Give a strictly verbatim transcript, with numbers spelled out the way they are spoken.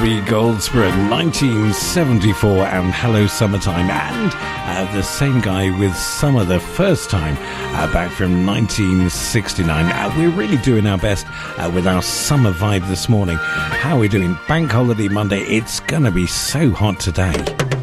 Bobby Goldsboro, nineteen seventy-four, and Hello Summertime, and uh, the same guy with Summer the First Time, uh, back from nineteen sixty-nine. Uh, we're really doing our best uh, with our summer vibe this morning. How are we doing? Bank Holiday Monday. It's going to be so hot today.